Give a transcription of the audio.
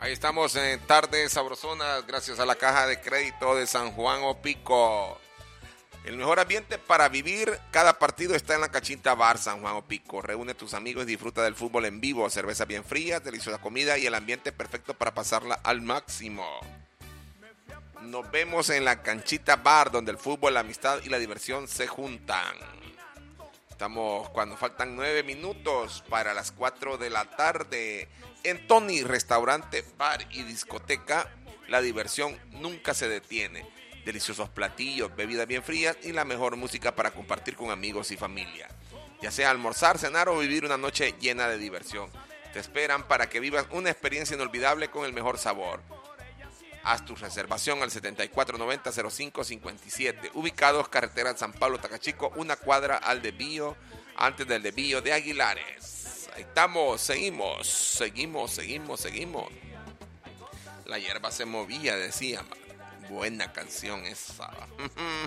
Ahí estamos en Tardes Sabrosonas, gracias a la Caja de Crédito de San Juan Opico. El mejor ambiente para vivir cada partido está en la Cachita Bar San Juan Opico. Reúne a tus amigos y disfruta del fútbol en vivo, cerveza bien fría, deliciosa comida y el ambiente perfecto para pasarla al máximo. Nos vemos en la Canchita Bar, donde el fútbol, la amistad y la diversión se juntan. Estamos cuando faltan 9 minutos para las 4 de la tarde. En Tony, restaurante, bar y discoteca, la diversión nunca se detiene. Deliciosos platillos, bebidas bien frías y la mejor música para compartir con amigos y familia. Ya sea almorzar, cenar o vivir una noche llena de diversión. Te esperan para que vivas una experiencia inolvidable con el mejor sabor. Haz tu reservación al 7490-0557. Ubicados carretera San Pablo Tacachico, una cuadra al desvío, antes del desvío de Aguilares. Ahí estamos, seguimos. La hierba se movía, decía. Buena canción esa.